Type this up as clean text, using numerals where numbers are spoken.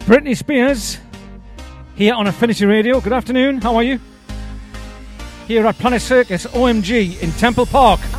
Britney Spears here on Affinity Radio. Good afternoon, how are you? Here at Planet Circus OMG in Temple Park.